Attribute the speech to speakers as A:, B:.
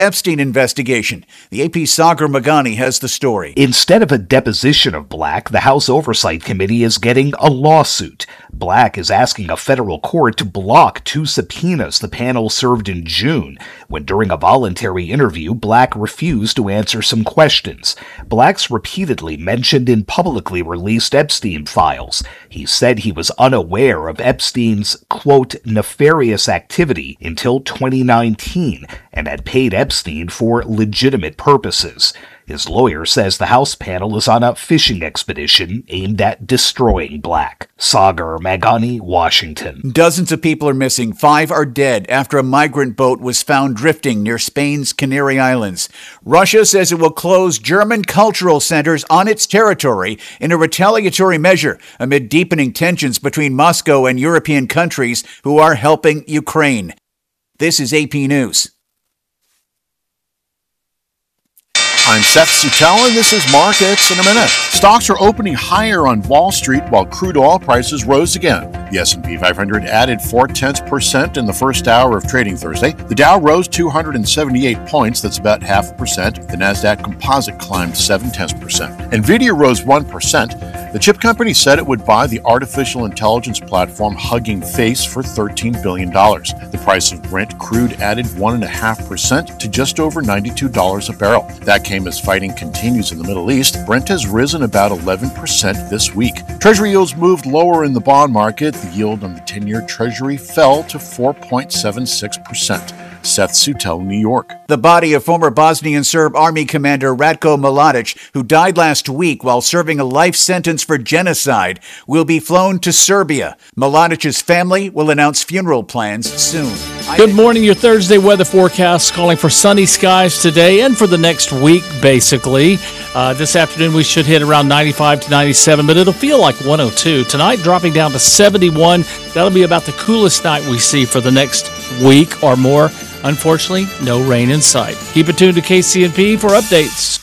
A: Epstein investigation. The AP's Sagar Meghani has the story.
B: Instead of a deposition of Black, the House Oversight Committee is getting a lawsuit. Black is asking a federal court to block 2 subpoenas the panel served in June, when during a voluntary interview, Black refused to answer some questions. Black's repeatedly mentioned in publicly released Epstein files. He said he was unaware of Epstein's, quote, nefarious activity until 2019 and had paid Epstein for legitimate purposes. His lawyer says the House panel is on a fishing expedition aimed at destroying Black. Sagar Meghani, Washington.
A: Dozens of people are missing. 5 are dead after a migrant boat was found drifting near Spain's Canary Islands. Russia says it will close German cultural centers on its territory in a retaliatory measure amid deepening tensions between Moscow and European countries who are helping Ukraine. This is AP News.
C: I'm Seth Sutell, and this is Markets in a Minute. Stocks are opening higher on Wall Street while crude oil prices rose again. The S&P 500 added 0.4% in the first hour of trading Thursday. The Dow rose 278 points, that's about 0.5%. The Nasdaq Composite climbed 0.7%. Nvidia rose 1%. The chip company said it would buy the artificial intelligence platform Hugging Face for $13 billion. The price of Brent crude added 1.5% to just over $92 a barrel. That came as fighting continues in the Middle East. Brent has risen about 11% this week. Treasury yields moved lower in the bond market. The yield on the 10-year Treasury fell to 4.76%. Seth Sutell, New York.
A: The body of former Bosnian Serb Army Commander Ratko Mladic, who died last week while serving a life sentence for genocide, will be flown to Serbia. Mladic's family will announce funeral plans soon.
D: Good morning. Your Thursday weather forecast calling for sunny skies today and for the next week, basically. This afternoon we should hit around 95 to 97, but it'll feel like 102. Tonight dropping down to 71. That'll be about the coolest night we see for the next week or more. Unfortunately, no rain in sight. Keep it tuned to KCNP for updates.